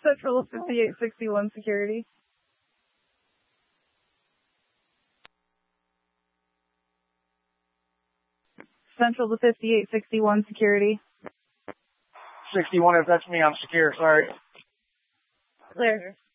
Central 5861 security. Central to 5861 security. 61, if that's me, I'm secure, sorry. Clear.